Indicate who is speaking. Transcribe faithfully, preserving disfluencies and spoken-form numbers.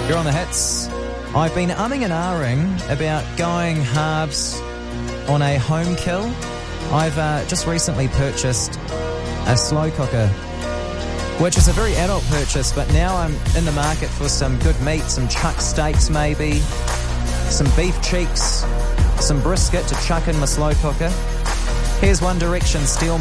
Speaker 1: You're on the hits. I've been umming and ahhing about going halves on a home kill. I've uh, just recently purchased a slow cooker, which is a very adult purchase, but now I'm in the market for some good meat, some chuck steaks maybe, some beef cheeks, some brisket to chuck in my slow cooker. Here's One Direction, Steal